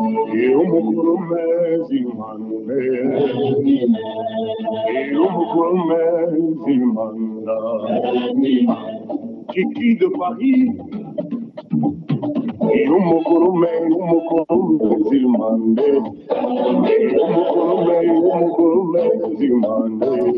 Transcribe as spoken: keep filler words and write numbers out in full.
Eu mukurume zimande, eu mukurume zimanda. Kiki de Paris, eu mukurume, eu mukurume zimande, eu mukurume, eu mukurume zimande.